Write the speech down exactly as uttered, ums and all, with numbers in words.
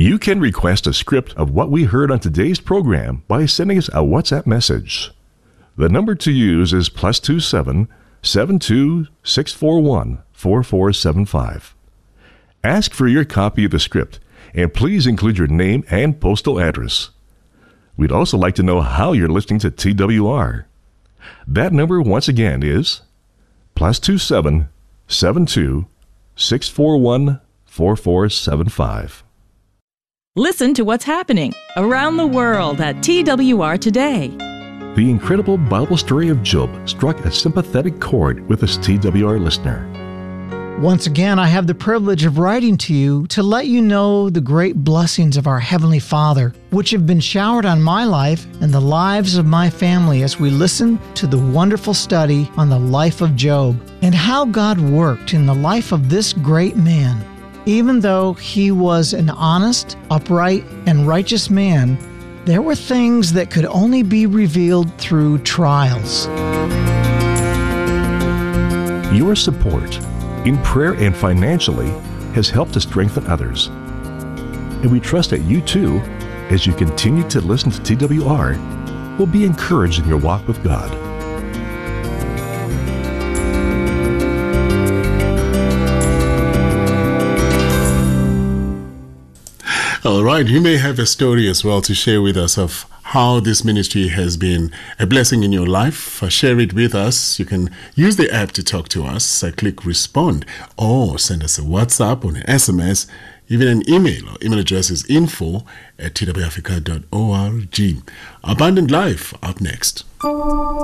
You can request a script of what we heard on today's program by sending us a WhatsApp message. The number to use is plus two seven seven two six four one four four seven five. Ask for your copy of the script, and please include your name and postal address. We'd also like to know how you're listening to T W R. That number, once again, is plus two seven seven two six four one four four seven five. Listen to what's happening around the world at T W R Today. The incredible Bible story of Job struck a sympathetic chord with this T W R listener. Once again, I have the privilege of writing to you to let you know the great blessings of our Heavenly Father, which have been showered on my life and the lives of my family as we listen to the wonderful study on the life of Job and how God worked in the life of this great man. Even though he was an honest, upright, and righteous man, there were things that could only be revealed through trials. Your support in prayer and financially has helped to strengthen others. And we trust that you too, as you continue to listen to T W R, will be encouraged in your walk with God. All right, you may have a story as well to share with us of how this ministry has been a blessing in your life. Uh, share it with us. You can use the app to talk to us. Uh, click respond or send us a WhatsApp or an S M S, even an email. Our email address is info at t w africa dot org. Abundant Life up next.